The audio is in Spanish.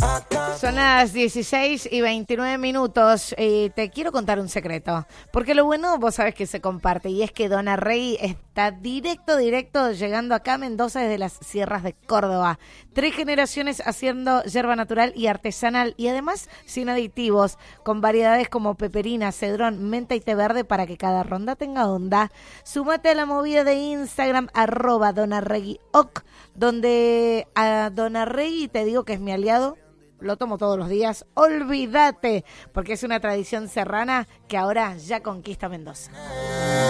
Son las 16:29. Te quiero contar un secreto, porque lo bueno vos sabés que se comparte, y es que Dona Rey está directo llegando acá a Mendoza desde las sierras de Córdoba. 3 generaciones haciendo yerba natural y artesanal, y además sin aditivos, con variedades como peperina, cedrón, menta y té verde para que cada ronda tenga onda. Sumate a la movida de Instagram @donarreguioc, donde a Dona Rey, te digo que es mi aliado, lo tomo todos los días, olvídate, porque es una tradición serrana que ahora ya conquista Mendoza.